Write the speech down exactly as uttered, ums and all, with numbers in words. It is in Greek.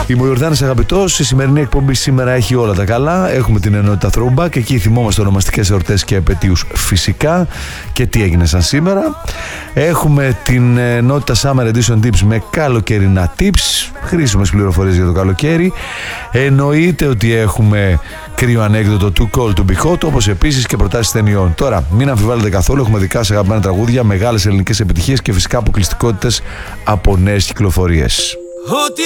Είμαι ο Ιορδάνης Αγαπητός. Η σημερινή εκπομπή σήμερα έχει όλα τα καλά. Έχουμε την ενότητα Throwback. Εκεί θυμόμαστε ονομαστικές εορτές και επετείους φυσικά και τι έγινε σαν σήμερα. Έχουμε την ενότητα Summer Edition Tips με καλοκαιρινά tips, χρήσιμες πληροφορίες για το καλοκαίρι. Εννοείται ότι έχουμε κρύο ανέκδοτο Too Cold to Be Hot, όπως επίσης και προτάσεις ταινιών. Τώρα, μην αμφιβάλλετε καθόλου, έχουμε δικά σας αγαπημένα τραγούδια, μεγάλες ελληνικές επιτυχίες και φυσικά αποκλειστικότητες από νέες κυκλοφορίες. Ό,τι